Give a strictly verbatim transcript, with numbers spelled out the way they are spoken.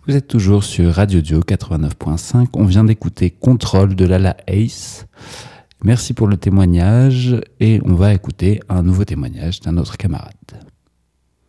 Vous êtes toujours sur Radio Dio quatre-vingt-neuf point cinq. On vient d'écouter Contrôle de Lala Ace. Merci pour le témoignage et on va écouter un nouveau témoignage d'un autre camarade.